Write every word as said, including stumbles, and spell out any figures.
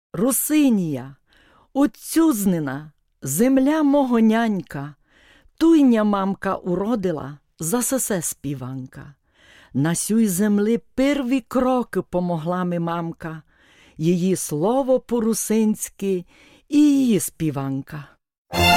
Русинія, отцюзнина, земля мого нянька, туйня мамка уродила, за сесе співанка. На сюй землі перві кроки помогла ми мамка, її слово по-русинськи і її співанка.